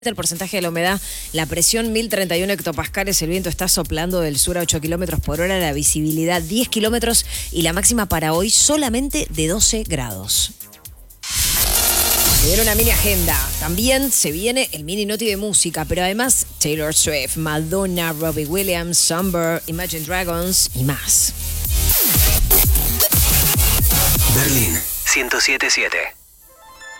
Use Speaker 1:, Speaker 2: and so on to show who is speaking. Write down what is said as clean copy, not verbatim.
Speaker 1: El porcentaje de la humedad, la presión 1031 hectopascales, el viento está soplando del sur a 8 kilómetros por hora, la visibilidad 10 kilómetros y la máxima para hoy solamente de 12 grados. Se viene una mini agenda. También se viene el mini noti de música, pero además Taylor Swift, Madonna, Robbie Williams, Summer, Imagine Dragons y más.
Speaker 2: Berlín 107.7